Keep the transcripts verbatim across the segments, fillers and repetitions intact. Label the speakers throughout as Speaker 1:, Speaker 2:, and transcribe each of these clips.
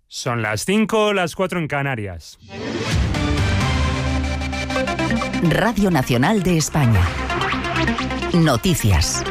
Speaker 1: Son las cinco, las cuatro en Canarias.
Speaker 2: Radio Nacional de España. Noticias.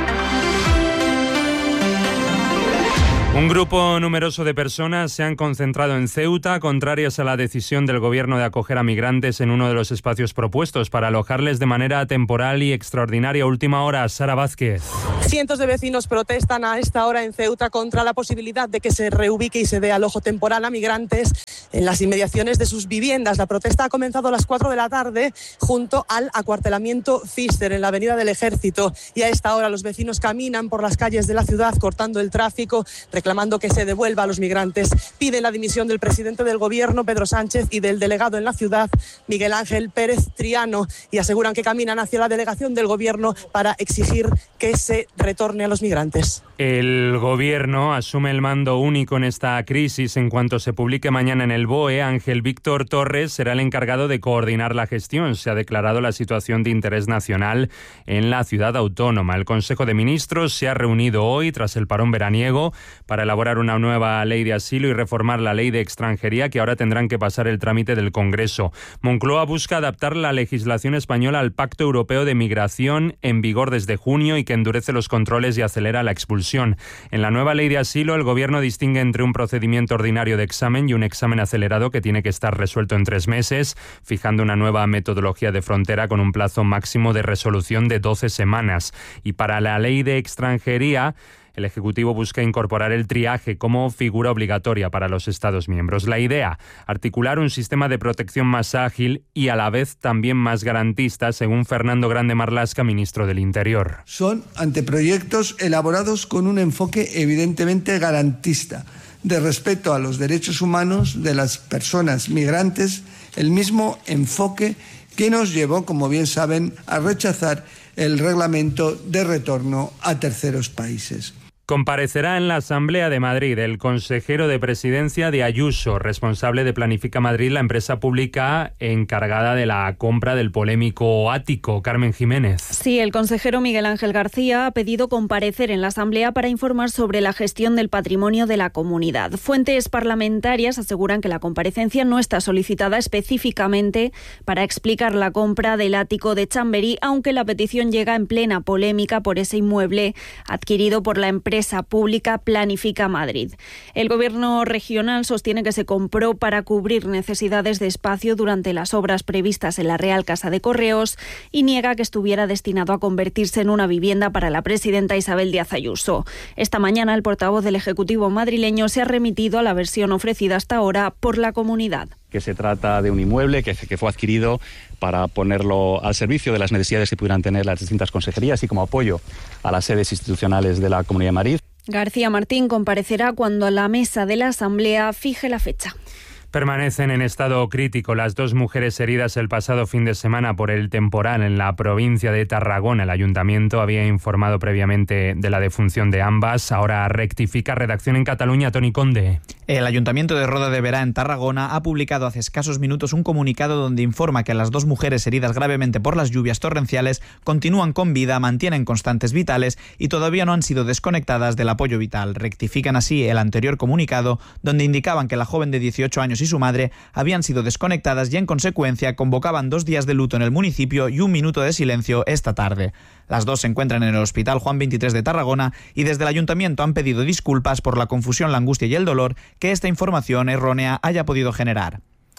Speaker 1: Un grupo numeroso de personas se han concentrado en Ceuta, contrarias a la decisión del gobierno de acoger a migrantes en uno de los espacios propuestos para alojarles de manera temporal y extraordinaria. Última hora, Sara Vázquez.
Speaker 3: Cientos de vecinos protestan a esta hora en Ceuta contra la posibilidad de que se reubique y se dé alojo temporal a migrantes en las inmediaciones de sus viviendas. La protesta ha comenzado a las cuatro de la tarde junto al acuartelamiento Pfister en la Avenida del Ejército, y a esta hora los vecinos caminan por las calles de la ciudad cortando el tráfico, reclamando que se devuelva a los migrantes. Piden la dimisión del presidente del gobierno, Pedro Sánchez, y del delegado en la ciudad, Miguel Ángel Pérez Triano, y aseguran que caminan hacia la delegación del gobierno para exigir que se retorne a los migrantes.
Speaker 1: El gobierno asume el mando único en esta crisis. En cuanto se publique mañana en el B O E, Ángel Víctor Torres será el encargado de coordinar la gestión. Se ha declarado la situación de interés nacional en la ciudad autónoma. El Consejo de Ministros se ha reunido hoy tras el parón veraniego para elaborar una nueva ley de asilo y reformar la ley de extranjería, que ahora tendrán que pasar el trámite del Congreso. Moncloa busca adaptar la legislación española al Pacto Europeo de Migración, en vigor desde junio y que endurece los controles y acelera la expulsión. En la nueva ley de asilo, el Gobierno distingue entre un procedimiento ordinario de examen y un examen acelerado que tiene que estar resuelto en tres meses, fijando una nueva metodología de frontera con un plazo máximo de resolución de doce semanas. Y para la ley de extranjería, el Ejecutivo busca incorporar el triaje como figura obligatoria para los Estados miembros. La idea, articular un sistema de protección más ágil y a la vez también más garantista, según Fernando Grande Marlaska, ministro del Interior.
Speaker 4: Son anteproyectos elaborados con un enfoque evidentemente garantista, de respeto a los derechos humanos de las personas migrantes, el mismo enfoque que nos llevó, como bien saben, a rechazar el reglamento de retorno a terceros países.
Speaker 1: Comparecerá en la Asamblea de Madrid el consejero de Presidencia de Ayuso, responsable de Planifica Madrid, la empresa pública encargada de la compra del polémico ático. Carmen Jiménez.
Speaker 5: Sí, el consejero Miguel Ángel García ha pedido comparecer en la Asamblea para informar sobre la gestión del patrimonio de la comunidad. Fuentes parlamentarias aseguran que la comparecencia no está solicitada específicamente para explicar la compra del ático de Chamberí, aunque la petición llega en plena polémica por ese inmueble adquirido por la empresa pública Planifica Madrid. El gobierno regional sostiene que se compró para cubrir necesidades de espacio durante las obras previstas en la Real Casa de Correos y niega que estuviera destinado a convertirse en una vivienda para la presidenta Isabel Díaz Ayuso. Esta mañana el portavoz del Ejecutivo madrileño se ha remitido a la versión ofrecida hasta ahora por la comunidad.
Speaker 6: Que se trata de un inmueble que, que fue adquirido para ponerlo al servicio de las necesidades que pudieran tener las distintas consejerías y como apoyo a las sedes institucionales de la Comunidad de Madrid.
Speaker 5: García Martín comparecerá cuando la mesa de la Asamblea fije la fecha.
Speaker 1: Permanecen en estado crítico las dos mujeres heridas el pasado fin de semana por el temporal en la provincia de Tarragona. El ayuntamiento había informado previamente de la defunción de ambas. Ahora rectifica. Redacción en Cataluña, Toni Conde.
Speaker 7: El Ayuntamiento de Roda de Berà, en Tarragona, ha publicado hace escasos minutos un comunicado donde informa que las dos mujeres heridas gravemente por las lluvias torrenciales continúan con vida, mantienen constantes vitales y todavía no han sido desconectadas del apoyo vital. Rectifican así el anterior comunicado, donde indicaban que la joven de dieciocho años y su madre habían sido desconectadas y en consecuencia convocaban dos días de luto en el municipio y un minuto de silencio esta tarde. Las dos se encuentran en el Hospital Juan veintitrés de Tarragona y desde el Ayuntamiento han pedido disculpas por la confusión, la angustia y el dolor que esta información errónea haya podido generar.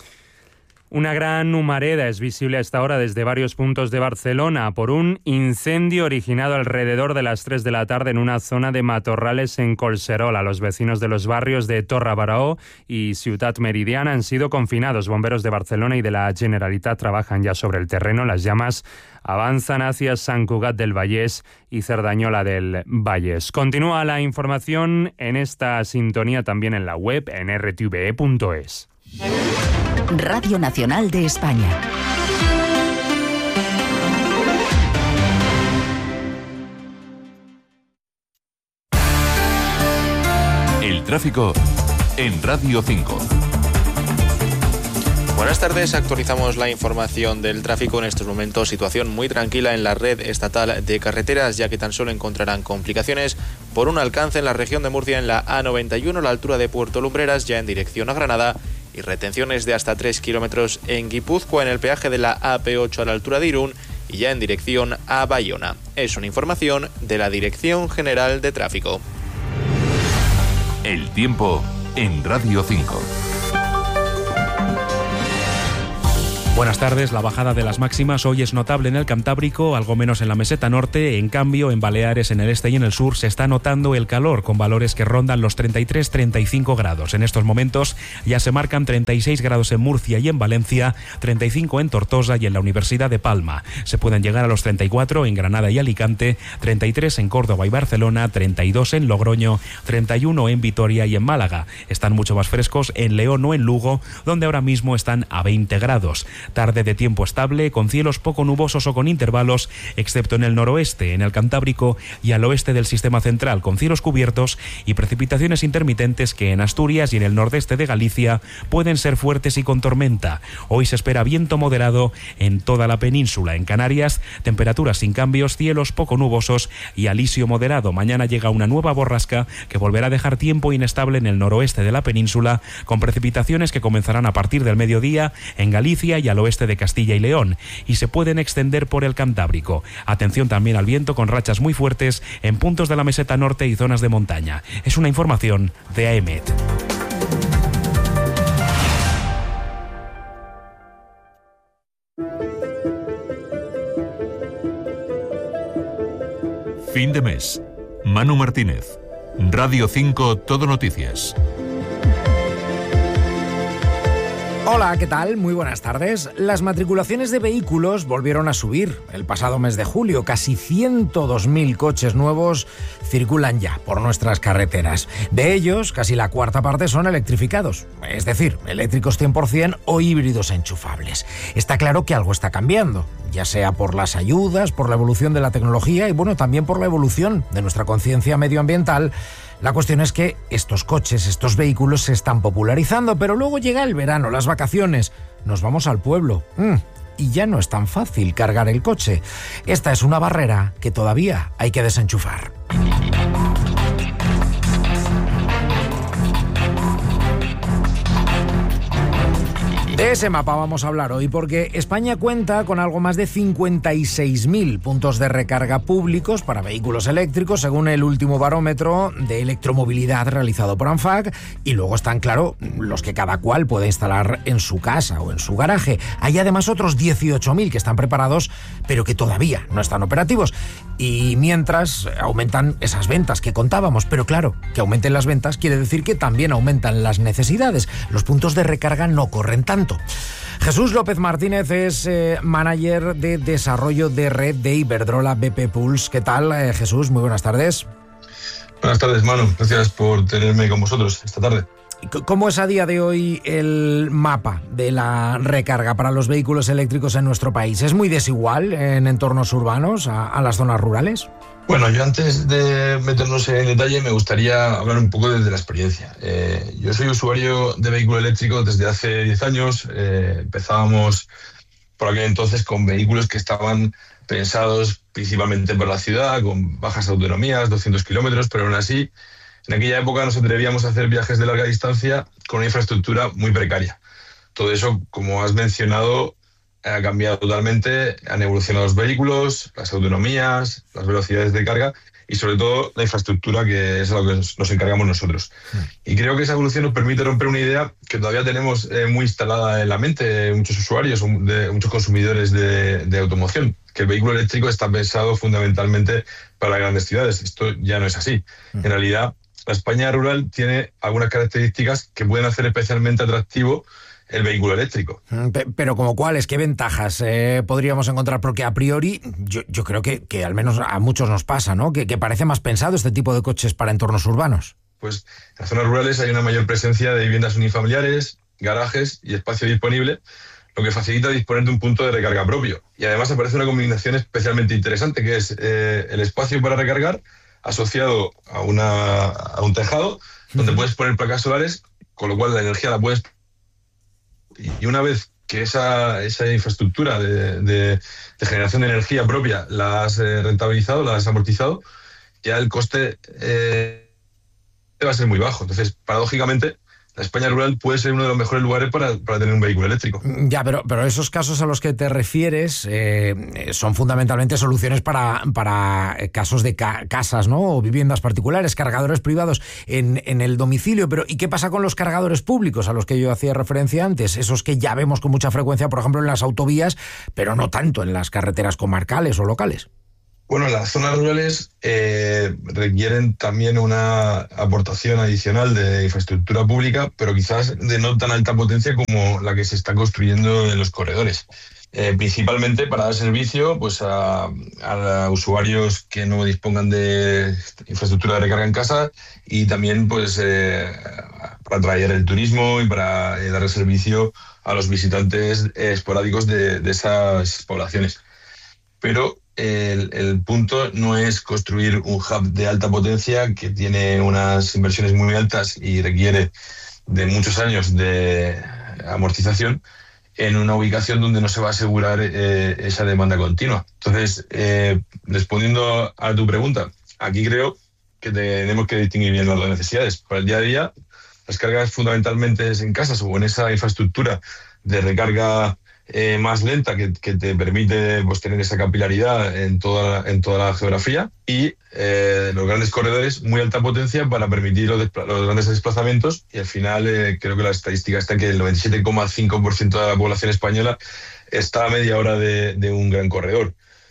Speaker 1: Una gran humareda es visible a esta hora desde varios puntos de Barcelona por un incendio originado alrededor de las tres de la tarde en una zona de matorrales en Collserola. Los vecinos de los barrios de Torre Baró y Ciutat Meridiana han sido confinados. Bomberos de Barcelona y de la Generalitat trabajan ya sobre el terreno. Las llamas avanzan hacia Sant Cugat del Vallès y Cerdañola del Vallès. Continúa la información en esta sintonía también en la web en r t v e punto es.
Speaker 2: Radio Nacional de España.
Speaker 8: El tráfico en Radio cinco.
Speaker 9: Buenas tardes, actualizamos la información del tráfico. En estos momentos situación muy tranquila en la red estatal de carreteras, ya que tan solo encontrarán complicaciones por un alcance en la región de Murcia en la A noventa y uno a la altura de Puerto Lumbreras, ya en dirección a Granada, y retenciones de hasta tres kilómetros en Guipúzcoa en el peaje de la A P ocho a la altura de Irún y ya en dirección a Bayona. Es una información de la Dirección General de Tráfico.
Speaker 8: El tiempo en Radio cinco.
Speaker 10: Buenas tardes. La bajada de las máximas hoy es notable en el Cantábrico, algo menos en la meseta norte. En cambio, en Baleares, en el este y en el sur, se está notando el calor, con valores que rondan los treinta y tres a treinta y cinco grados. En estos momentos ya se marcan treinta y seis grados en Murcia y en Valencia, treinta y cinco en Tortosa y en la Universidad de Palma. Se pueden llegar a los treinta y cuatro en Granada y Alicante, treinta y tres en Córdoba y Barcelona, treinta y dos en Logroño, treinta y uno en Vitoria y en Málaga. Están mucho más frescos en León o en Lugo, donde ahora mismo están a veinte grados. Tarde de tiempo estable, con cielos poco nubosos o con intervalos, excepto en el noroeste, en el Cantábrico y al oeste del sistema central, con cielos cubiertos y precipitaciones intermitentes que en Asturias y en el nordeste de Galicia pueden ser fuertes y con tormenta. Hoy se espera viento moderado en toda la península. En Canarias, temperaturas sin cambios, cielos poco nubosos y alisio moderado. Mañana llega una nueva borrasca que volverá a dejar tiempo inestable en el noroeste de la península, con precipitaciones que comenzarán a partir del mediodía en Galicia y al oeste de Castilla y León, y se pueden extender por el Cantábrico. Atención también al viento, con rachas muy fuertes en puntos de la meseta norte y zonas de montaña. Es una información de A E M E T.
Speaker 8: Fin de mes. Manu Martínez. Radio cinco Todo Noticias.
Speaker 11: Hola, ¿qué tal? Muy buenas tardes. Las matriculaciones de vehículos volvieron a subir el pasado mes de julio. Casi ciento dos mil coches nuevos circulan ya por nuestras carreteras. De ellos, casi la cuarta parte son electrificados, es decir, eléctricos cien por ciento o híbridos enchufables. Está claro que algo está cambiando, ya sea por las ayudas, por la evolución de la tecnología y, bueno, también por la evolución de nuestra conciencia medioambiental. La cuestión es que estos coches, estos vehículos se están popularizando, pero luego llega el verano, las vacaciones, nos vamos al pueblo mm, y ya no es tan fácil cargar el coche. Esta es una barrera que todavía hay que desenchufar. De ese mapa vamos a hablar hoy, porque España cuenta con algo más de cincuenta y seis mil puntos de recarga públicos para vehículos eléctricos, según el último barómetro de electromovilidad realizado por ANFAC, y luego están, claro, los que cada cual puede instalar en su casa o en su garaje. Hay además otros dieciocho mil que están preparados, pero que todavía no están operativos. Y mientras aumentan esas ventas que contábamos, pero claro, que aumenten las ventas quiere decir que también aumentan las necesidades. Los puntos de recarga no corren tanto. Jesús López Martínez es eh, manager de desarrollo de red de Iberdrola B P Pulse. ¿Qué tal, eh, Jesús? Muy buenas tardes.
Speaker 12: Buenas tardes, Manu. Gracias por tenerme con vosotros esta tarde.
Speaker 11: ¿Cómo es a día de hoy el mapa de la recarga para los vehículos eléctricos en nuestro país? ¿Es muy desigual en entornos urbanos a, a las zonas rurales?
Speaker 12: Bueno, yo antes de meternos en detalle me gustaría hablar un poco desde la experiencia. Eh, yo soy usuario de vehículo eléctrico desde hace diez años. Eh, empezábamos por aquel entonces con vehículos que estaban pensados principalmente para la ciudad, con bajas autonomías, doscientos kilómetros, pero aún así, en aquella época nos atrevíamos a hacer viajes de larga distancia con una infraestructura muy precaria. Todo eso, como has mencionado, ha cambiado totalmente, han evolucionado los vehículos, las autonomías, las velocidades de carga y sobre todo la infraestructura, que es a lo que nos encargamos nosotros. Y creo que esa evolución nos permite romper una idea que todavía tenemos eh, muy instalada en la mente de muchos usuarios, de muchos consumidores de, de automoción, que el vehículo eléctrico está pensado fundamentalmente para grandes ciudades. Esto ya no es así. En realidad, la España rural tiene algunas características que pueden hacer especialmente atractivo el vehículo eléctrico.
Speaker 11: Pero ¿como cuáles? ¿Qué ventajas eh, podríamos encontrar? Porque a priori yo, yo creo que, que al menos a muchos nos pasa, ¿no? Que, que parece más pensado este tipo de coches para entornos urbanos.
Speaker 12: Pues en las zonas rurales hay una mayor presencia de viviendas unifamiliares, garajes y espacio disponible, lo que facilita disponer de un punto de recarga propio. Y además aparece una combinación especialmente interesante, que es eh, el espacio para recargar asociado a, una, a un tejado, donde uh-huh. puedes poner placas solares, con lo cual la energía la puedes... Y una vez que esa, esa infraestructura de, de, de generación de energía propia la has eh, rentabilizado, la has amortizado, ya el coste eh, va a ser muy bajo. Entonces, paradójicamente, la España rural puede ser uno de los mejores lugares para, para tener un vehículo eléctrico.
Speaker 11: Ya, pero, pero esos casos a los que te refieres eh, son fundamentalmente soluciones para, para casos de ca- casas, ¿no? O viviendas particulares, cargadores privados en, en el domicilio. Pero ¿y qué pasa con los cargadores públicos a los que yo hacía referencia antes? Esos que ya vemos con mucha frecuencia, por ejemplo, en las autovías, pero no tanto en las carreteras comarcales o locales.
Speaker 12: Bueno, las zonas rurales eh, requieren también una aportación adicional de infraestructura pública, pero quizás de no tan alta potencia como la que se está construyendo en los corredores. Eh, principalmente para dar servicio pues, a, a usuarios que no dispongan de infraestructura de recarga en casa y también pues, eh, para atraer el turismo y para eh, dar servicio a los visitantes esporádicos de, de esas poblaciones. Pero El, el punto no es construir un hub de alta potencia que tiene unas inversiones muy altas y requiere de muchos años de amortización en una ubicación donde no se va a asegurar eh, esa demanda continua. Entonces, eh, respondiendo a tu pregunta, aquí creo que tenemos que distinguir bien las necesidades. Para el día a día, las cargas fundamentalmente es en casas o en esa infraestructura de recarga Eh, más lenta que, que te permite pues, tener esa capilaridad en toda, en toda la geografía y eh, los grandes corredores muy alta potencia para permitir los, despla- los grandes desplazamientos y al final eh, creo que la estadística está que el noventa y siete coma cinco por ciento de la población española está a media hora de, de un gran corredor.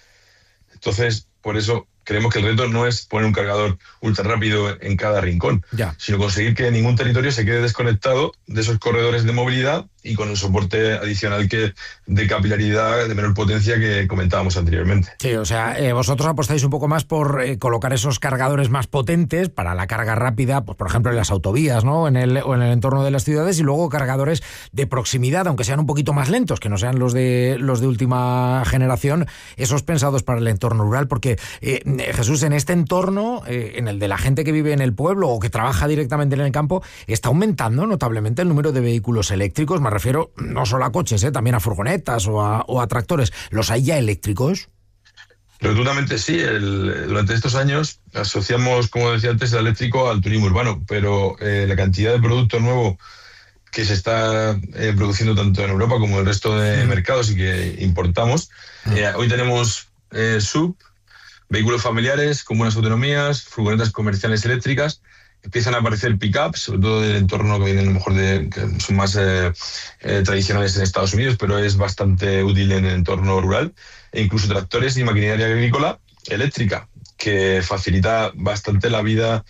Speaker 12: Entonces, por eso creemos que el reto no es poner un cargador ultra rápido en cada rincón,
Speaker 11: ya.
Speaker 12: sino conseguir que ningún territorio se quede desconectado de esos corredores de movilidad y con el soporte adicional que de capilaridad de menor potencia que comentábamos anteriormente.
Speaker 11: Sí, o sea, eh, vosotros apostáis un poco más por eh, colocar esos cargadores más potentes para la carga rápida, pues por ejemplo en las autovías, ¿no? En el, o en el entorno de las ciudades, y luego cargadores de proximidad, aunque sean un poquito más lentos, que no sean los de los de última generación, esos pensados para el entorno rural, porque eh, Jesús, en este entorno, eh, en el de la gente que vive en el pueblo o que trabaja directamente en el campo, está aumentando notablemente el número de vehículos eléctricos. Me refiero no solo a coches, eh, también a furgonetas o a, o a tractores. ¿Los hay ya eléctricos?
Speaker 12: Rotundamente sí. El, durante estos años asociamos, como decía antes, el eléctrico al turismo urbano, pero eh, la cantidad de producto nuevo que se está eh, produciendo tanto en Europa como en el resto de sí. mercados y que importamos. Eh, hoy tenemos eh, sub, vehículos familiares con buenas autonomías, furgonetas comerciales eléctricas. Empiezan a aparecer pick-ups, sobre todo del entorno que vienen a lo mejor de, que son más eh, eh, tradicionales en Estados Unidos, pero es bastante útil en el entorno rural, e incluso tractores y maquinaria agrícola eléctrica, que facilita bastante la vida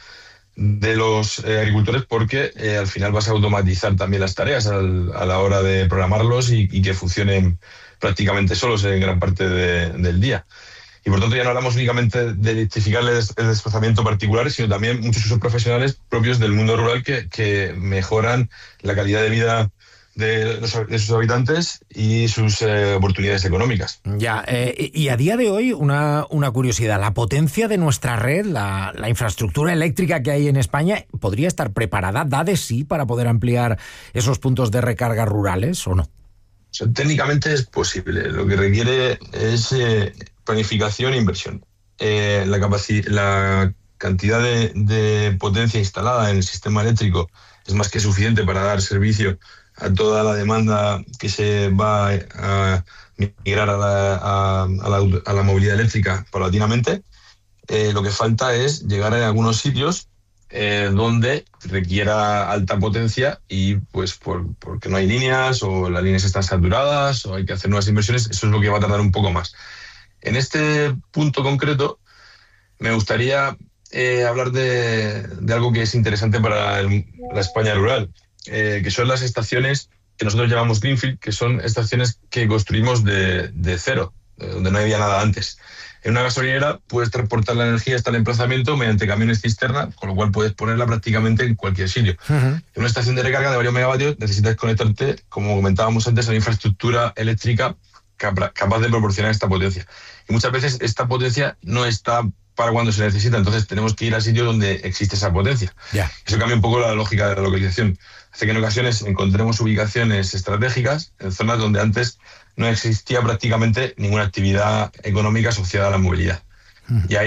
Speaker 12: de los eh, agricultores porque eh, al final vas a automatizar también las tareas al, a la hora de programarlos y, y que funcionen prácticamente solos en gran parte de, del día. Y por tanto ya no hablamos únicamente de electrificar el desplazamiento particular, sino también muchos usos profesionales propios del mundo rural que, que mejoran la calidad de vida de, los, de sus habitantes y sus eh, oportunidades económicas.
Speaker 11: Ya, eh, y a día de hoy una, una curiosidad, ¿la potencia de nuestra red, la, la infraestructura eléctrica que hay en España, podría estar preparada, da de sí para poder ampliar esos puntos de recarga rurales o no?
Speaker 12: O sea, técnicamente es posible, lo que requiere es Eh, planificación e inversión. Eh, la, capaci- la cantidad de, de potencia instalada en el sistema eléctrico es más que suficiente para dar servicio a toda la demanda que se va a migrar a la, a, a la, a la movilidad eléctrica paulatinamente. Eh, lo que falta es llegar a algunos sitios eh, donde requiera alta potencia y pues por, porque no hay líneas o las líneas están saturadas o hay que hacer nuevas inversiones. Eso es lo que va a tardar un poco más. En este punto concreto, me gustaría eh, hablar de, de algo que es interesante para el, la España rural, eh, que son las estaciones que nosotros llamamos Greenfield, que son estaciones que construimos de, de cero, de donde no había nada antes. En una gasolinera puedes transportar la energía hasta el emplazamiento mediante camiones cisterna, con lo cual puedes ponerla prácticamente en cualquier sitio. Uh-huh. En una estación de recarga de varios megavatios necesitas conectarte, como comentábamos antes, a una infraestructura eléctrica capaz de proporcionar esta potencia. Y muchas veces esta potencia no está para cuando se necesita, entonces tenemos que ir al sitio donde existe esa potencia.
Speaker 11: Yeah.
Speaker 12: Eso cambia un poco la lógica de la localización. Hace que en ocasiones encontremos ubicaciones estratégicas en zonas donde antes no existía prácticamente ninguna actividad económica asociada a la movilidad. Uh-huh. Y ahí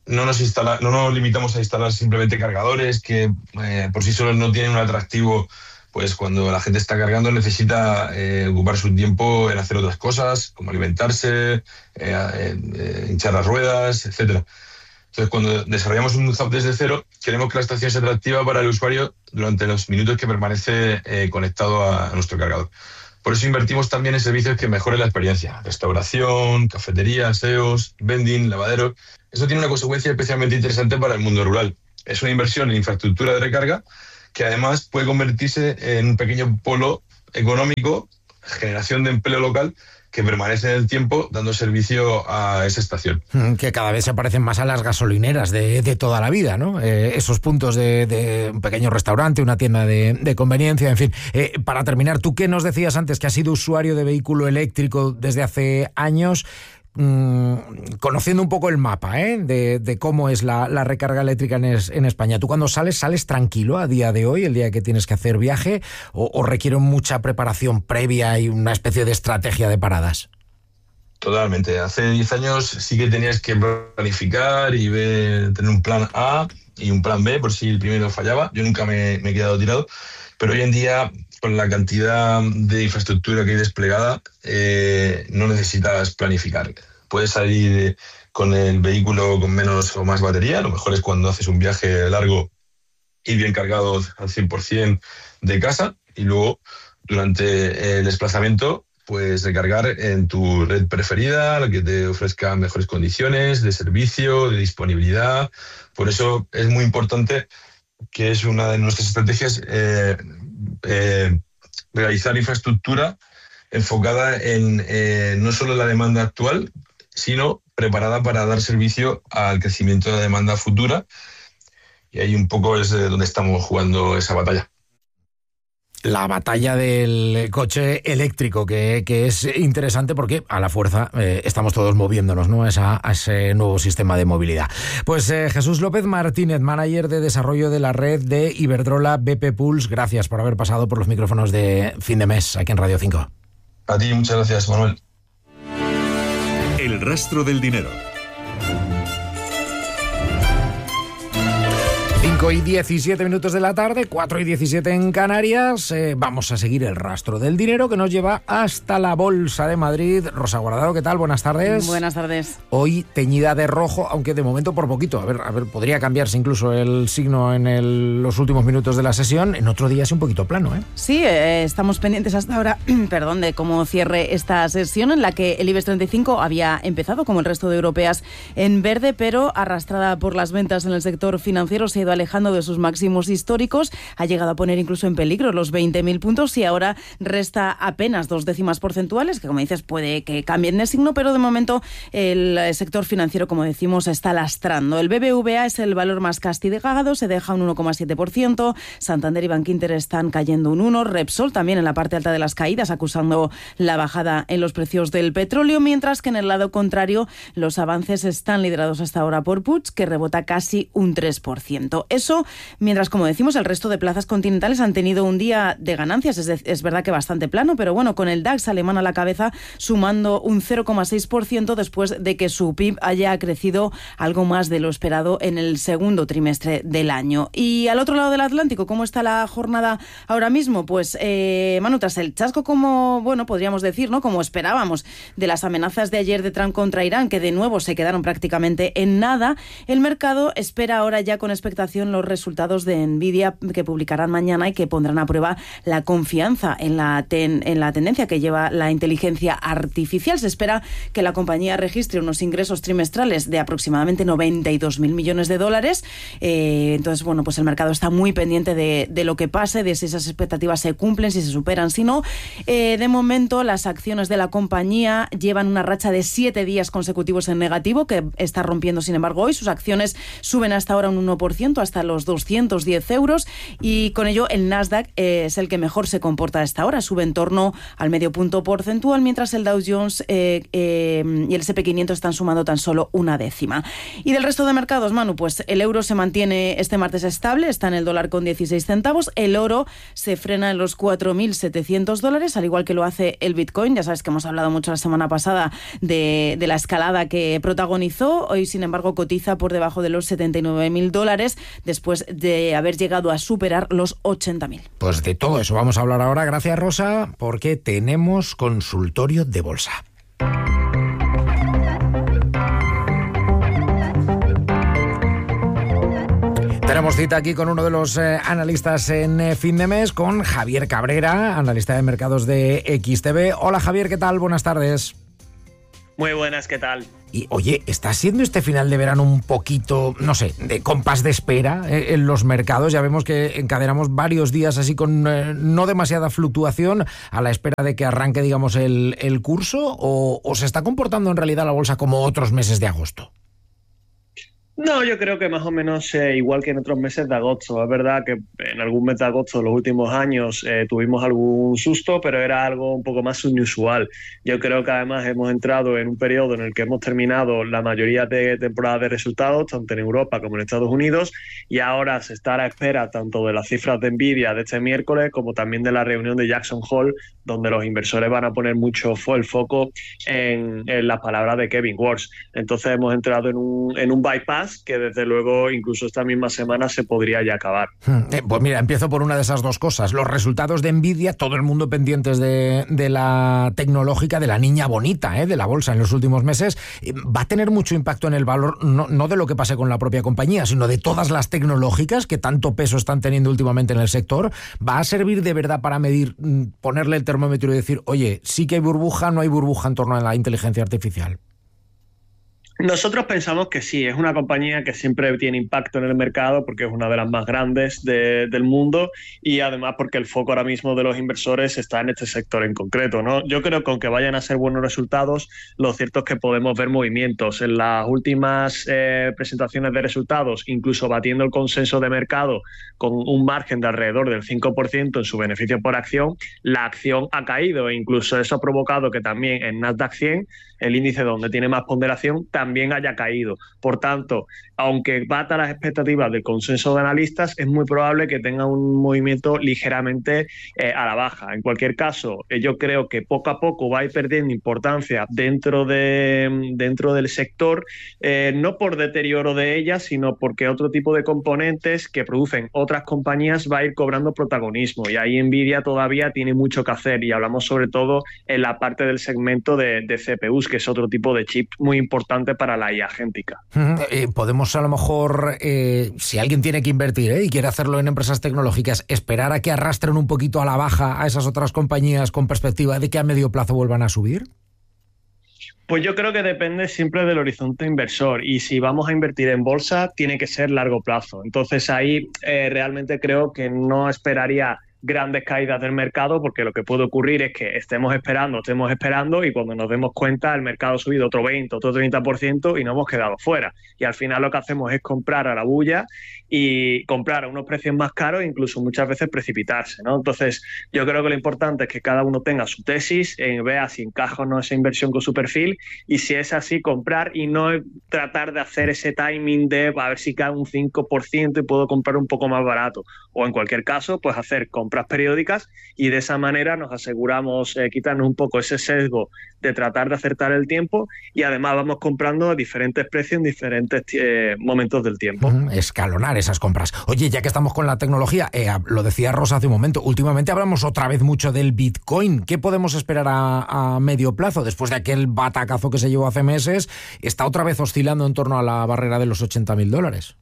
Speaker 12: no nos, instala, no nos limitamos a instalar simplemente cargadores que eh, por sí solos no tienen un atractivo. Pues cuando la gente está cargando necesita eh, ocupar su tiempo en hacer otras cosas, como alimentarse, eh, eh, hinchar las ruedas, etcétera. Entonces, cuando desarrollamos un hub desde cero, queremos que la estación sea atractiva para el usuario durante los minutos que permanece eh, conectado a, a nuestro cargador. Por eso invertimos también en servicios que mejoren la experiencia. Restauración, cafetería, aseos, vending, lavaderos. Eso tiene una consecuencia especialmente interesante para el mundo rural. Es una inversión en infraestructura de recarga que además puede convertirse en un pequeño polo económico, generación de empleo local, que permanece en el tiempo dando servicio a esa estación.
Speaker 11: Que cada vez se parecen más a las gasolineras de, de toda la vida, ¿no? Eh, esos puntos de, de un pequeño restaurante, una tienda de, de conveniencia, en fin. Eh, para terminar, tú que nos decías antes que has sido usuario de vehículo eléctrico desde hace años, Mm, conociendo un poco el mapa ¿eh? de, de cómo es la, la recarga eléctrica en, es, en España, ¿tú cuando sales, sales tranquilo a día de hoy, el día que tienes que hacer viaje, o, o requiere mucha preparación previa y una especie de estrategia de paradas?
Speaker 12: Totalmente. Hace diez años sí que tenías que planificar y ver, tener un plan A y un plan B por si el primero fallaba. Yo nunca me, me he quedado tirado, pero hoy en día, con la cantidad de infraestructura que hay desplegada, eh, no necesitas planificar. Puedes salir con el vehículo con menos o más batería. Lo mejor es cuando haces un viaje largo, ir bien cargado al cien por ciento de casa, y luego durante el desplazamiento pues recargar en tu red preferida, la que te ofrezca mejores condiciones de servicio, de disponibilidad. Por eso es muy importante, que es una de nuestras estrategias, eh, eh, realizar infraestructura enfocada en eh, no solo la demanda actual, sino preparada para dar servicio al crecimiento de la demanda futura. Y ahí un poco es donde estamos jugando esa batalla.
Speaker 11: La batalla del coche eléctrico, que, que es interesante porque a la fuerza eh, estamos todos moviéndonos, ¿no? a, esa, a ese nuevo sistema de movilidad. Pues eh, Jesús López Martínez, manager de desarrollo de la red de Iberdrola B P Pulse, gracias por haber pasado por los micrófonos de Fin de Mes aquí en Radio cinco.
Speaker 12: A ti, muchas gracias, Manuel.
Speaker 8: El rastro del dinero.
Speaker 11: cinco y diecisiete minutos de la tarde, cuatro y diecisiete en Canarias. Eh, vamos a seguir el rastro del dinero que nos lleva hasta la Bolsa de Madrid. Rosa Guardado, ¿qué tal? Buenas tardes.
Speaker 13: Buenas tardes.
Speaker 11: Hoy teñida de rojo, aunque de momento por poquito. A ver, a ver, podría cambiarse incluso el signo en el, los últimos minutos de la sesión. En otro día es un poquito plano, ¿eh?
Speaker 13: Sí, eh, estamos pendientes hasta ahora, perdón, de cómo cierre esta sesión, en la que el IBEX treinta y cinco había empezado, como el resto de europeas, en verde, pero arrastrada por las ventas en el sector financiero, se ha ido alejando de sus máximos históricos, ha llegado a poner incluso en peligro los veinte mil puntos y ahora resta apenas dos décimas porcentuales, que como dices puede que cambien de signo, pero de momento el sector financiero, como decimos, está lastrando. El B B V A es el valor más castigado, se deja un uno coma siete por ciento, Santander y Bankinter están cayendo un uno por ciento, Repsol también en la parte alta de las caídas, acusando la bajada en los precios del petróleo, mientras que en el lado contrario los avances están liderados hasta ahora por Puig, que rebota casi un tres por ciento. Eso, mientras, como decimos, el resto de plazas continentales han tenido un día de ganancias, es, de, es verdad que bastante plano, pero bueno, con el DAX alemán a la cabeza sumando un cero coma seis por ciento después de que su P I B haya crecido algo más de lo esperado en el segundo trimestre del año. Y al otro lado del Atlántico, ¿cómo está la jornada ahora mismo? Pues, eh, Manu, tras el chasco, como, bueno, podríamos decir, ¿no? Como esperábamos, de las amenazas de ayer de Trump contra Irán, que de nuevo se quedaron prácticamente en nada, el mercado espera ahora ya con expectación los resultados de Nvidia que publicarán mañana y que pondrán a prueba la confianza en la, ten, en la tendencia que lleva la inteligencia artificial. Se espera que la compañía registre unos ingresos trimestrales de aproximadamente noventa y dos mil millones de dólares. Eh, entonces, bueno, pues el mercado está muy pendiente de, de lo que pase, de si esas expectativas se cumplen, si se superan, si no. Eh, de momento, las acciones de la compañía llevan una racha de siete días consecutivos en negativo, que está rompiendo, sin embargo, hoy. Sus acciones suben hasta ahora un uno por ciento, hasta hasta los doscientos diez euros y con ello el Nasdaq eh, es el que mejor se comporta a esta hora, sube en torno al medio punto porcentual, mientras el Dow Jones eh, eh, y el ese and pe quinientos están sumando tan solo una décima. Y del resto de mercados, Manu, pues el euro se mantiene este martes estable, está en el dólar con dieciséis centavos, el oro se frena en los cuatro mil setecientos dólares, al igual que lo hace el Bitcoin. Ya sabes que hemos hablado mucho la semana pasada de, de la escalada que protagonizó. Hoy, sin embargo, cotiza por debajo de los setenta y nueve mil dólares después de haber llegado a superar los ochenta mil.
Speaker 11: Pues de todo eso vamos a hablar ahora. Gracias, Rosa, porque tenemos consultorio de bolsa. Tenemos cita aquí con uno de los eh, analistas en eh, fin de mes, con Javier Cabrera, analista de mercados de X T V. Hola, Javier, ¿qué tal? Buenas tardes.
Speaker 14: Muy buenas, ¿qué tal?
Speaker 11: Y oye, ¿está siendo este final de verano un poquito, no sé, de compás de espera eh, en los mercados? Ya vemos que encadenamos varios días así con eh, no demasiada fluctuación a la espera de que arranque, digamos, el, el curso, o, o se está comportando en realidad la bolsa como otros meses de agosto.
Speaker 14: No, yo creo que más o menos eh, igual que en otros meses de agosto. Es verdad que en algún mes de agosto de los últimos años eh, tuvimos algún susto, pero era algo un poco más inusual. Yo creo que además hemos entrado en un periodo en el que hemos terminado la mayoría de temporadas de resultados, tanto en Europa como en Estados Unidos, y ahora se está a la espera tanto de las cifras de Nvidia de este miércoles como también de la reunión de Jackson Hole, donde los inversores van a poner mucho el foco en, en las palabras de Kevin Warsh. Entonces hemos entrado en un, en un bypass que desde luego incluso esta misma semana se podría ya acabar.
Speaker 11: Eh, pues mira, empiezo por una de esas dos cosas. Los resultados de Nvidia, todo el mundo pendientes de, de la tecnológica, de la niña bonita, eh, de la bolsa en los últimos meses. Eh, va a tener mucho impacto en el valor, no, no de lo que pase con la propia compañía, sino de todas las tecnológicas que tanto peso están teniendo últimamente en el sector. ¿Va a servir de verdad para medir, ponerle el termómetro y decir, oye, sí que hay burbuja, no hay burbuja en torno a la inteligencia artificial?
Speaker 14: Nosotros pensamos que sí, es una compañía que siempre tiene impacto en el mercado porque es una de las más grandes de, del mundo y además porque el foco ahora mismo de los inversores está en este sector en concreto, ¿no? Yo creo que aunque vayan a ser buenos resultados, lo cierto es que podemos ver movimientos. En las últimas eh, presentaciones de resultados, incluso batiendo el consenso de mercado con un margen de alrededor del cinco por ciento en su beneficio por acción, la acción ha caído e incluso eso ha provocado que también en Nasdaq cien, el índice donde tiene más ponderación, también haya caído. Por tanto, aunque bata las expectativas del consenso de analistas, es muy probable que tenga un movimiento ligeramente eh, a la baja. En cualquier caso, eh, yo creo que poco a poco va a ir perdiendo importancia dentro, de, dentro del sector, eh, no por deterioro de ella, sino porque otro tipo de componentes que producen otras compañías va a ir cobrando protagonismo. Y ahí Nvidia todavía tiene mucho que hacer y hablamos sobre todo en la parte del segmento de, de C P Us, que es otro tipo de chip muy importante para la I A agéntica.
Speaker 11: Eh, podemos a lo mejor, eh, si alguien tiene que invertir eh, y quiere hacerlo en empresas tecnológicas, esperar a que arrastren un poquito a la baja a esas otras compañías con perspectiva de que a medio plazo vuelvan a subir.
Speaker 14: Pues yo creo que depende siempre del horizonte inversor y si vamos a invertir en bolsa tiene que ser largo plazo. Entonces ahí eh, realmente creo que no esperaría grandes caídas del mercado porque lo que puede ocurrir es que estemos esperando, estemos esperando y cuando nos demos cuenta el mercado ha subido otro veinte, otro treinta por ciento y nos hemos quedado fuera. Y al final lo que hacemos es comprar a la bulla y comprar a unos precios más caros e incluso muchas veces precipitarse, ¿no? Entonces yo creo que lo importante es que cada uno tenga su tesis, eh, vea si encaja o no esa inversión con su perfil y si es así comprar y no tratar de hacer ese timing de a ver si cae un cinco por ciento y puedo comprar un poco más barato o en cualquier caso pues hacer compras periódicas y de esa manera nos aseguramos eh, quitarnos un poco ese sesgo de tratar de acertar el tiempo y además vamos comprando a diferentes precios en diferentes eh, momentos del tiempo.
Speaker 11: Mm, escalonar esas compras. Oye, ya que estamos con la tecnología, eh, lo decía Rosa hace un momento, últimamente hablamos otra vez mucho del Bitcoin. ¿Qué podemos esperar a, a medio plazo? Después de aquel batacazo que se llevó hace meses, está otra vez oscilando en torno a la barrera de los ochenta mil dólares.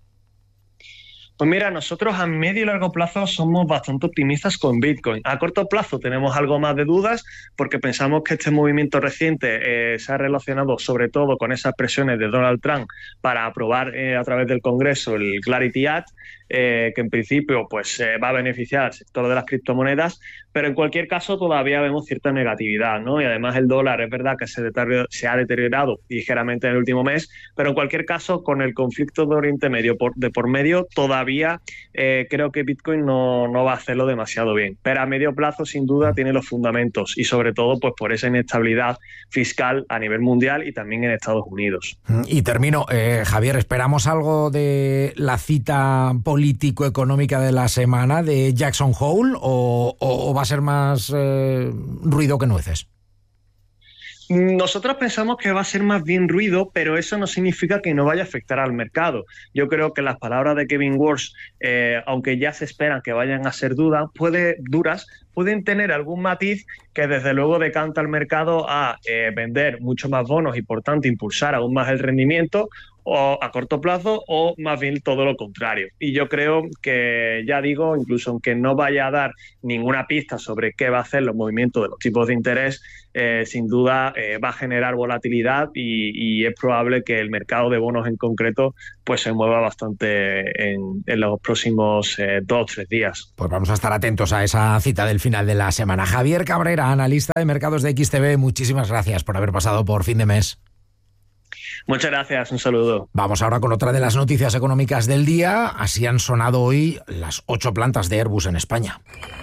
Speaker 14: Pues mira, nosotros a medio y largo plazo somos bastante optimistas con Bitcoin. A corto plazo tenemos algo más de dudas porque pensamos que este movimiento reciente eh, se ha relacionado sobre todo con esas presiones de Donald Trump para aprobar eh, a través del Congreso el Clarity Act, eh, que en principio pues eh, va a beneficiar al sector de las criptomonedas, pero en cualquier caso todavía vemos cierta negatividad, ¿no? Y además el dólar es verdad que se, deterior- se ha deteriorado ligeramente en el último mes, pero en cualquier caso con el conflicto de Oriente Medio por, de por medio todavía eh, creo que Bitcoin no, no va a hacerlo demasiado bien, pero a medio plazo sin duda tiene los fundamentos y sobre todo pues por esa inestabilidad fiscal a nivel mundial y también en Estados Unidos.
Speaker 11: Y termino, eh, Javier, ¿esperamos algo de la cita político-económica de la semana de Jackson Hole o, o, o va a ser más eh, ruido que nueces?
Speaker 14: Nosotros pensamos que va a ser más bien ruido, pero eso no significa que no vaya a afectar al mercado. Yo creo que las palabras de Kevin Walsh, eh, aunque ya se esperan que vayan a ser dudas, puede, duras, pueden tener algún matiz que desde luego decanta al mercado a eh, vender mucho más bonos y por tanto impulsar aún más el rendimiento o a corto plazo o más bien todo lo contrario. Y yo creo que, ya digo, incluso aunque no vaya a dar ninguna pista sobre qué va a hacer los movimientos de los tipos de interés, eh, sin duda eh, va a generar volatilidad y, y es probable que el mercado de bonos en concreto pues se mueva bastante en, en los próximos eh, dos o tres días.
Speaker 11: Pues vamos a estar atentos a esa cita del final de la semana. Javier Cabrera, analista de mercados de X T V, muchísimas gracias por haber pasado por fin de mes.
Speaker 14: Muchas gracias, un saludo.
Speaker 11: Vamos ahora con otra de las noticias económicas del día. Así han sonado hoy las ocho plantas de Airbus en España.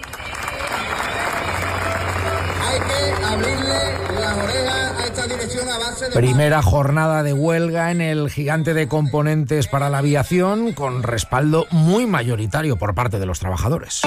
Speaker 15: Hay que abrirle las orejas a esta dirección a base de...
Speaker 11: Primera jornada de huelga en el gigante de componentes para la aviación, con respaldo muy mayoritario por parte de los trabajadores.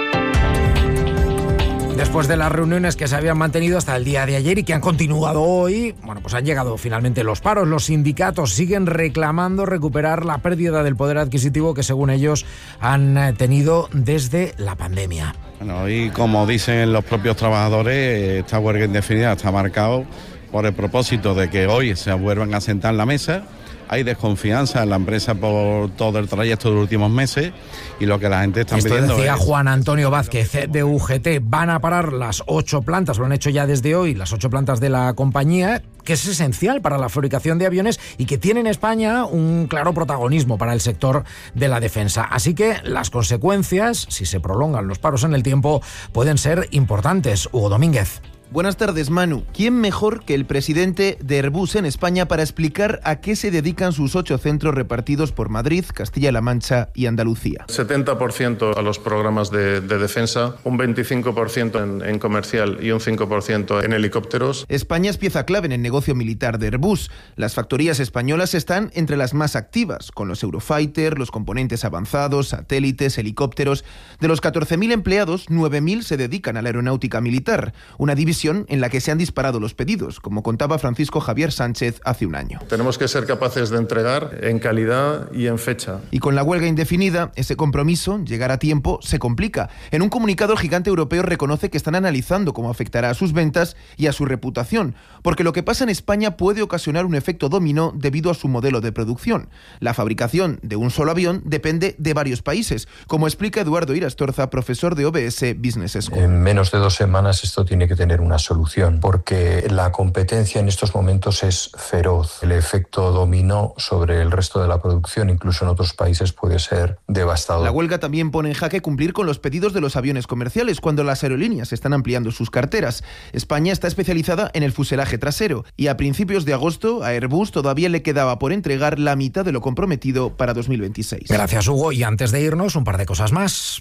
Speaker 11: Después de las reuniones que se habían mantenido hasta el día de ayer y que han continuado hoy, bueno, pues han llegado finalmente los paros. Los sindicatos siguen reclamando recuperar la pérdida del poder adquisitivo que, según ellos, han tenido desde la pandemia.
Speaker 16: Bueno, y como dicen los propios trabajadores, esta huelga indefinida está marcado por el propósito de que hoy se vuelvan a sentar en la mesa. Hay desconfianza en la empresa por todo el trayecto de los últimos meses y lo que la gente está
Speaker 11: Esto
Speaker 16: pidiendo
Speaker 11: decía
Speaker 16: es...
Speaker 11: Juan Antonio Vázquez de U G T. Van a parar las ocho plantas, lo han hecho ya desde hoy, las ocho plantas de la compañía, que es esencial para la fabricación de aviones y que tiene en España un claro protagonismo para el sector de la defensa. Así que las consecuencias, si se prolongan los paros en el tiempo, pueden ser importantes. Hugo Domínguez.
Speaker 17: Buenas tardes, Manu. ¿Quién mejor que el presidente de Airbus en España para explicar a qué se dedican sus ocho centros repartidos por Madrid, Castilla-La Mancha y Andalucía?
Speaker 18: setenta por ciento a los programas de, de defensa, un veinticinco por ciento en, en comercial y un cinco por ciento en helicópteros.
Speaker 17: España es pieza clave en el negocio militar de Airbus. Las factorías españolas están entre las más activas, con los Eurofighter, los componentes avanzados, satélites, helicópteros. De los catorce mil empleados, nueve mil se dedican a la aeronáutica militar, una división en la que se han disparado los pedidos, como contaba Francisco Javier Sánchez hace un año.
Speaker 18: Tenemos que ser capaces de entregar en calidad y en fecha.
Speaker 17: Y con la huelga indefinida, ese compromiso, llegar a tiempo, se complica. En un comunicado, el gigante europeo reconoce que están analizando cómo afectará a sus ventas y a su reputación, porque lo que pasa en España puede ocasionar un efecto dominó debido a su modelo de producción. La fabricación de un solo avión depende de varios países, como explica Eduardo Irastorza, profesor de O B S Business School.
Speaker 19: En menos de dos semanas esto tiene que tener un una solución, porque la competencia en estos momentos es feroz. El efecto dominó sobre el resto de la producción, incluso en otros países, puede ser devastador.
Speaker 17: La huelga también pone en jaque cumplir con los pedidos de los aviones comerciales cuando las aerolíneas están ampliando sus carteras. España está especializada en el fuselaje trasero y a principios de agosto a Airbus todavía le quedaba por entregar la mitad de lo comprometido para dos mil veintiséis.
Speaker 11: Gracias, Hugo. Y antes de irnos, un par de cosas más.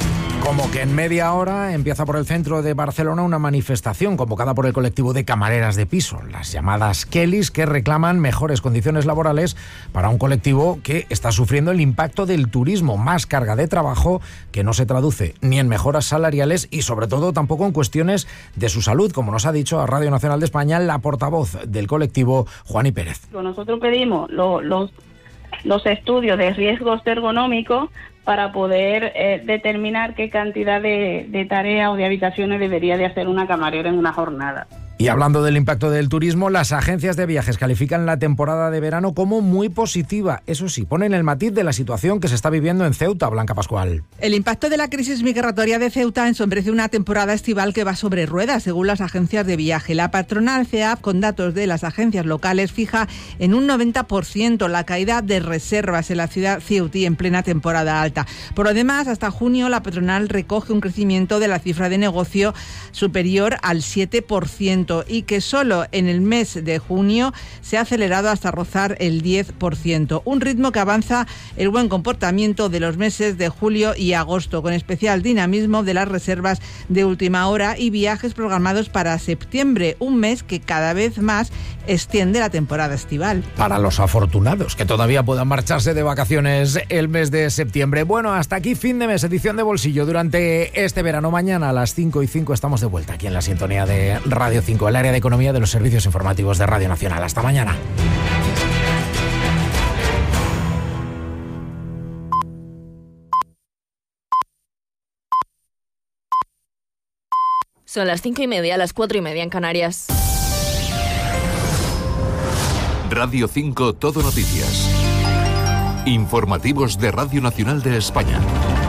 Speaker 11: Como que en media hora empieza por el centro de Barcelona una manifestación convocada por el colectivo de camareras de piso, las llamadas Kellys, que reclaman mejores condiciones laborales para un colectivo que está sufriendo el impacto del turismo, más carga de trabajo que no se traduce ni en mejoras salariales y sobre todo tampoco en cuestiones de su salud, como nos ha dicho a Radio Nacional de España la portavoz del colectivo, Juani Pérez.
Speaker 20: Nosotros pedimos lo, los, los estudios de riesgos ergonómicos para poder eh, determinar qué cantidad de, de tareas o de habitaciones debería de hacer una camarera en una jornada.
Speaker 11: Y hablando del impacto del turismo, las agencias de viajes califican la temporada de verano como muy positiva. Eso sí, ponen el matiz de la situación que se está viviendo en Ceuta. Blanca Pascual.
Speaker 21: El impacto de la crisis migratoria de Ceuta ensombrece una temporada estival que va sobre ruedas, según las agencias de viaje. La patronal C E A P, con datos de las agencias locales, fija en un noventa por ciento la caída de reservas en la ciudad ceutí en plena temporada alta. Por lo demás, hasta junio la patronal recoge un crecimiento de la cifra de negocio superior al siete por ciento y que solo en el mes de junio se ha acelerado hasta rozar el diez por ciento. Un ritmo que avanza el buen comportamiento de los meses de julio y agosto, con especial dinamismo de las reservas de última hora y viajes programados para septiembre, un mes que cada vez más extiende la temporada estival.
Speaker 11: Para los afortunados que todavía puedan marcharse de vacaciones el mes de septiembre. Bueno, hasta aquí fin de mes, edición de Bolsillo durante este verano. Mañana a las cinco y cinco estamos de vuelta aquí en la sintonía de Radio cinco, el área de economía de los servicios informativos de Radio Nacional. Hasta mañana.
Speaker 22: Son las cinco y media, las cuatro y media en Canarias.
Speaker 8: Radio cinco Todo Noticias. Informativos de Radio Nacional de España.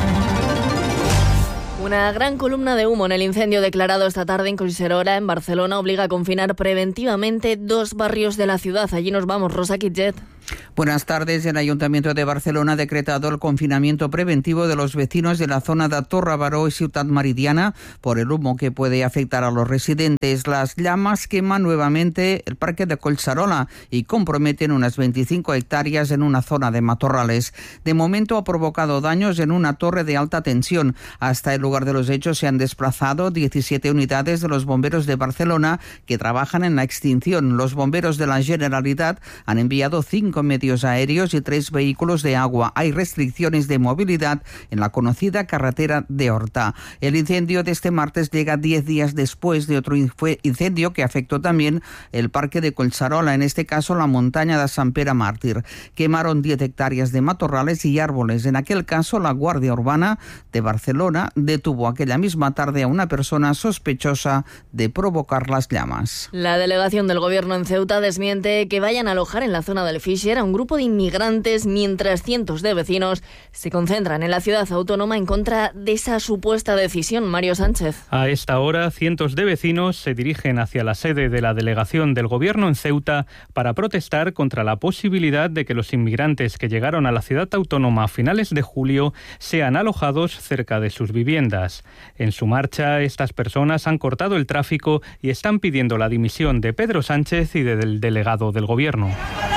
Speaker 22: Una gran columna de humo en el incendio declarado esta tarde en Collserola, en Barcelona, obliga a confinar preventivamente dos barrios de la ciudad. Allí nos vamos, Rosa Quitget.
Speaker 23: Buenas tardes. El Ayuntamiento de Barcelona ha decretado el confinamiento preventivo de los vecinos de la zona de Torre Baró y Ciutat Meridiana por el humo que puede afectar a los residentes. Las llamas queman nuevamente el parque de Collserola y comprometen unas veinticinco hectáreas en una zona de matorrales. De momento ha provocado daños en una torre de alta tensión. Hasta el lugar de los hechos se han desplazado diecisiete unidades de los bomberos de Barcelona que trabajan en la extinción. Los bomberos de la Generalitat han enviado cinco medios aéreos y tres vehículos de agua. Hay restricciones de movilidad en la conocida carretera de Horta. El incendio de este martes llega diez días después de otro incendio que afectó también el parque de Collserola, en este caso la montaña de Sant Pere Màrtir. Quemaron diez hectáreas de matorrales y árboles. En aquel caso, la Guardia Urbana de Barcelona detuvo aquella misma tarde a una persona sospechosa de provocar las llamas.
Speaker 22: La delegación del Gobierno en Ceuta desmiente que vayan a alojar en la zona del Fisher a un grupo de inmigrantes, mientras cientos de vecinos se concentran en la ciudad autónoma en contra de esa supuesta decisión. Mario Sánchez.
Speaker 24: A esta hora, cientos de vecinos se dirigen hacia la sede de la delegación del Gobierno en Ceuta para protestar contra la posibilidad de que los inmigrantes que llegaron a la ciudad autónoma a finales de julio sean alojados cerca de sus viviendas. En su marcha, estas personas han cortado el tráfico y están pidiendo la dimisión de Pedro Sánchez y del delegado del Gobierno.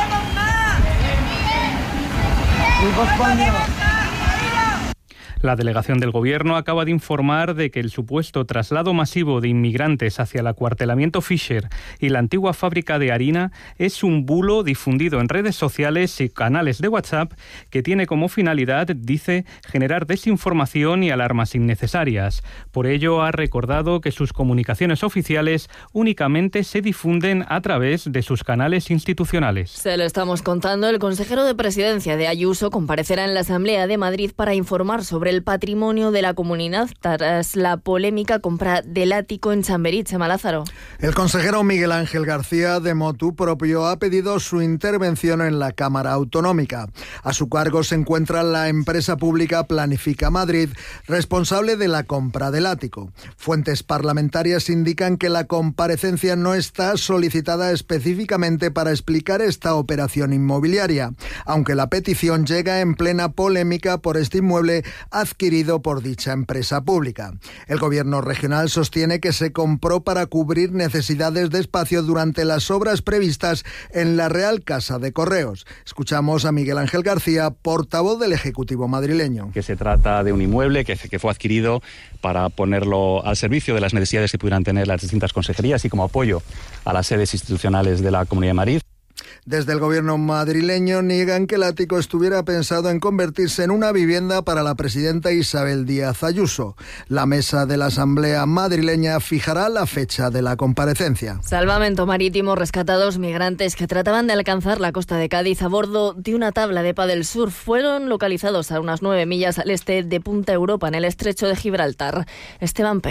Speaker 24: La delegación del Gobierno acaba de informar de que el supuesto traslado masivo de inmigrantes hacia el acuartelamiento Fisher y la antigua fábrica de harina es un bulo difundido en redes sociales y canales de WhatsApp que tiene como finalidad, dice, generar desinformación y alarmas innecesarias. Por ello, ha recordado que sus comunicaciones oficiales únicamente se difunden a través de sus canales institucionales.
Speaker 22: Se lo estamos contando. El consejero de Presidencia de Ayuso comparecerá en la Asamblea de Madrid para informar sobre el patrimonio de la comunidad tras la polémica compra del ático en Chamberí. Chema Lázaro.
Speaker 25: El consejero Miguel Ángel García de motu propio ha pedido su intervención en la Cámara Autonómica. A su cargo se encuentra la empresa pública Planifica Madrid, responsable de la compra del ático. Fuentes parlamentarias indican que la comparecencia no está solicitada específicamente para explicar esta operación inmobiliaria, aunque la petición llega en plena polémica por este inmueble adquirido por dicha empresa pública. El gobierno regional sostiene que se compró para cubrir necesidades de espacio durante las obras previstas en la Real Casa de Correos. Escuchamos a Miguel Ángel García, portavoz del Ejecutivo madrileño.
Speaker 6: Que se trata de un inmueble que, que fue adquirido para ponerlo al servicio de las necesidades que pudieran tener las distintas consejerías y como apoyo a las sedes institucionales de la Comunidad de Madrid.
Speaker 25: Desde el gobierno madrileño niegan que el ático estuviera pensado en convertirse en una vivienda para la presidenta Isabel Díaz Ayuso. La mesa de la Asamblea madrileña fijará la fecha de la comparecencia.
Speaker 22: Salvamento marítimo rescata a dos migrantes que trataban de alcanzar la costa de Cádiz a bordo de una tabla de pádel surf. Fueron localizados a unas nueve millas al este de Punta Europa, en el estrecho de Gibraltar. Esteban Pérez.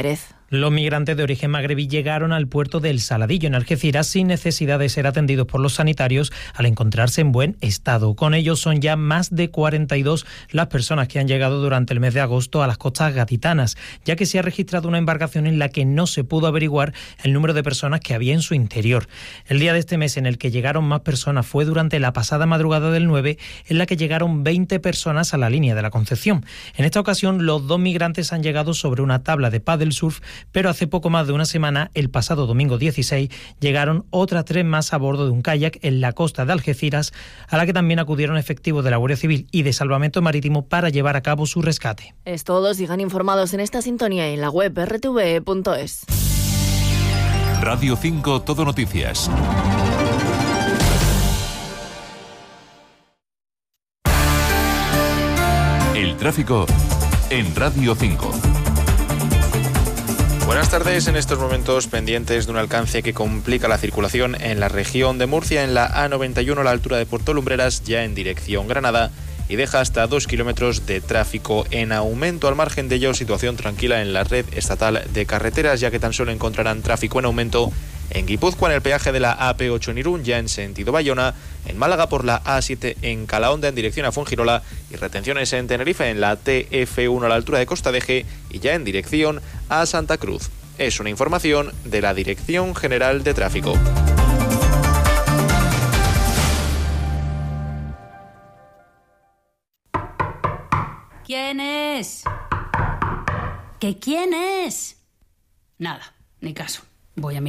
Speaker 1: Los migrantes de origen magrebí llegaron al puerto del Saladillo, en Algeciras, sin necesidad de ser atendidos por los sanitarios al encontrarse en buen estado. Con ellos son ya más de cuarenta y dos las personas que han llegado durante el mes de agosto a las costas gaditanas, ya que se ha registrado una embarcación en la que no se pudo averiguar el número de personas que había en su interior. El día de este mes en el que llegaron más personas fue durante la pasada madrugada del nueve, en la que llegaron veinte personas a la línea de la Concepción. En esta ocasión, los dos migrantes han llegado sobre una tabla de paddle surf, pero hace poco más de una semana, el pasado domingo dieciséis, llegaron otras tres más a bordo de un kayak en la costa de Algeciras, a la que también acudieron efectivos de la Guardia Civil y de Salvamento Marítimo para llevar a cabo su rescate.
Speaker 22: Es todo, sigan informados en esta sintonía y en la web erre te ve punto es.
Speaker 8: Radio cinco Todo Noticias. El tráfico en Radio cinco.
Speaker 9: Buenas tardes. En estos momentos pendientes de un alcance que complica la circulación en la región de Murcia, en la A noventa y uno a la altura de Puerto Lumbreras, ya en dirección Granada, y deja hasta dos kilómetros de tráfico en aumento. Al margen de ello, situación tranquila en la red estatal de carreteras, ya que tan solo encontrarán tráfico en aumento en Guipúzcoa, en el peaje de la A P ocho en Irún, ya en sentido Bayona, en Málaga por la A siete en Calahonda en dirección a Fuengirola, y retenciones en Tenerife en la T F uno a la altura de Costa Deje y ya en dirección a Santa Cruz. Es una información de la Dirección General de Tráfico.
Speaker 3: ¿Quién es? ¿Que quién es? Nada, ni caso. Voy a mirar.